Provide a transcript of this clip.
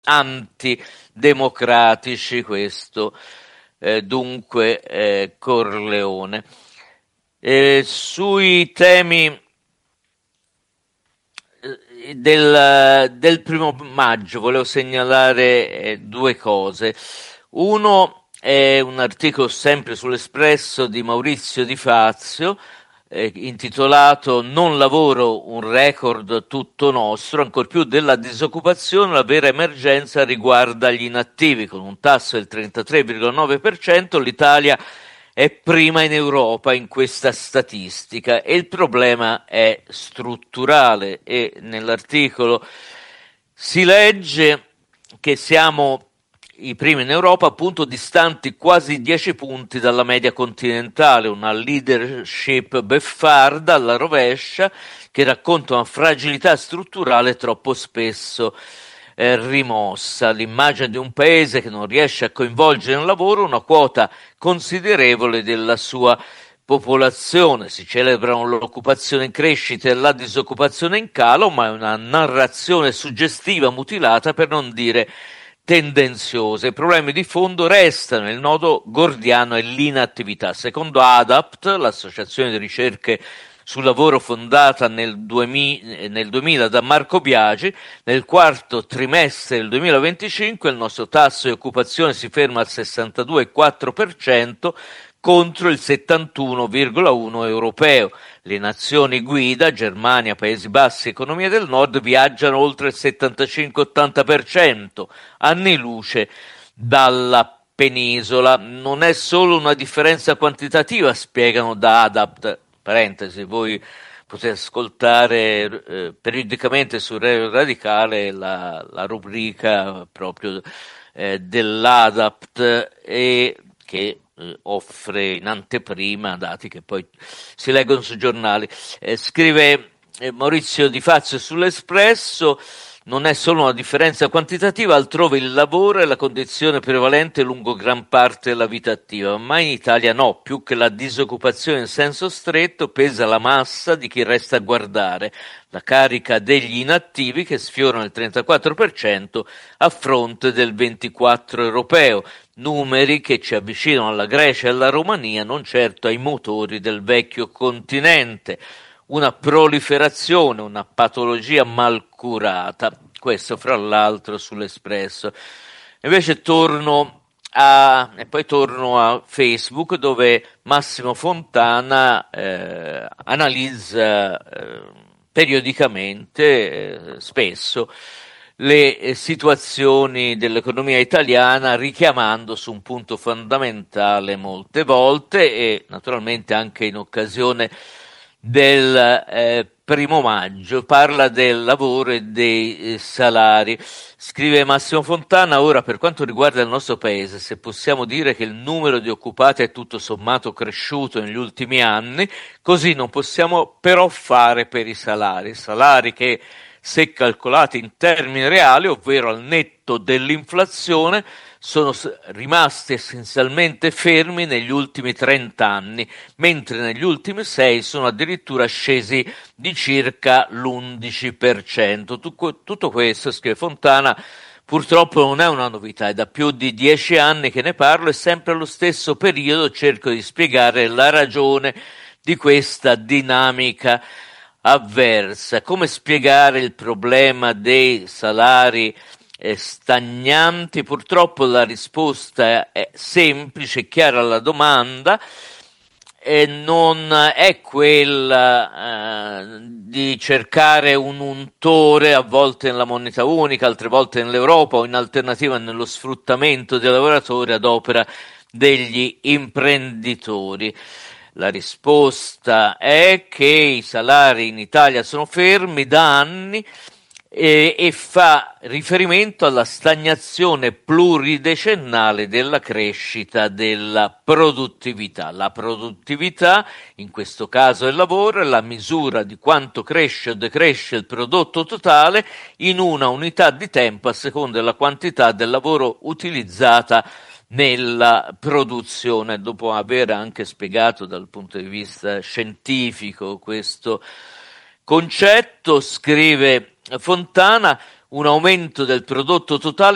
antidemocratici, questo dunque Corleone. Sui temi del 1° maggio volevo segnalare due cose. Uno è un articolo sempre sull'Espresso di Maurizio Di Fazio, intitolato "Non lavoro, un record tutto nostro, ancor più della disoccupazione, la vera emergenza riguarda gli inattivi, con un tasso del 33,9%, l'Italia è prima in Europa in questa statistica e il problema è strutturale". E nell'articolo si legge che siamo i primi in Europa, appunto, distanti quasi 10 punti dalla media continentale, una leadership beffarda alla rovescia che racconta una fragilità strutturale troppo spesso rimossa, l'immagine di un paese che non riesce a coinvolgere nel lavoro una quota considerevole della sua popolazione. Si celebrano l'occupazione in crescita e la disoccupazione in calo, ma è una narrazione suggestiva mutilata, per non dire tendenziose. I problemi di fondo restano, il nodo gordiano è l'inattività. Secondo ADAPT, l'associazione di ricerche sul lavoro fondata nel 2000 da Marco Biagi, nel quarto trimestre del 2025 il nostro tasso di occupazione si ferma al 62,4% contro il 71,1% europeo. Le nazioni guida, Germania, Paesi Bassi, economia del Nord, viaggiano oltre il 75-80%, anni luce dalla penisola. Non è solo una differenza quantitativa, spiegano da ADAPT, parentesi, voi potete ascoltare periodicamente su Radio Radicale la rubrica proprio dell'ADAPT e che offre in anteprima dati che poi si leggono sui giornali. Scrive Maurizio Di Fazio sull'Espresso: non è solo una differenza quantitativa, altrove il lavoro è la condizione prevalente lungo gran parte della vita attiva, ma in Italia no, più che la disoccupazione in senso stretto pesa la massa di chi resta a guardare, la carica degli inattivi che sfiorano il 34% a fronte del 24% europeo, numeri che ci avvicinano alla Grecia e alla Romania, non certo ai motori del vecchio continente. Una proliferazione, una patologia mal curata, questo fra l'altro sull'Espresso. Invece torno a Facebook, dove Massimo Fontana analizza periodicamente, spesso, le situazioni dell'economia italiana, richiamando su un punto fondamentale molte volte e naturalmente anche in occasione del 1° maggio. Parla del lavoro e dei salari. Scrive Massimo Fontana: ora, per quanto riguarda il nostro paese, se possiamo dire che il numero di occupati è tutto sommato cresciuto negli ultimi anni, così non possiamo però fare per i salari che, se calcolati in termini reali, ovvero al netto dell'inflazione, sono rimasti essenzialmente fermi negli ultimi 30 anni, mentre negli ultimi 6 sono addirittura scesi di circa l'11%. Tutto questo, scrive Fontana, purtroppo non è una novità, è da più di 10 anni che ne parlo e sempre allo stesso periodo cerco di spiegare la ragione di questa dinamica avversa. Come spiegare il problema dei salari stagnanti? Purtroppo la risposta è semplice e chiara alla domanda, e non è quella di cercare un untore, a volte nella moneta unica, altre volte nell'Europa, o in alternativa nello sfruttamento dei lavoratori ad opera degli imprenditori. La risposta è che i salari in Italia sono fermi da anni e fa riferimento alla stagnazione pluridecennale della crescita della produttività. La produttività, in questo caso il lavoro, è la misura di quanto cresce o decresce il prodotto totale in una unità di tempo a seconda della quantità del lavoro utilizzata nella produzione. Dopo aver anche spiegato dal punto di vista scientifico questo concetto, scrive Fontana: un aumento del prodotto totale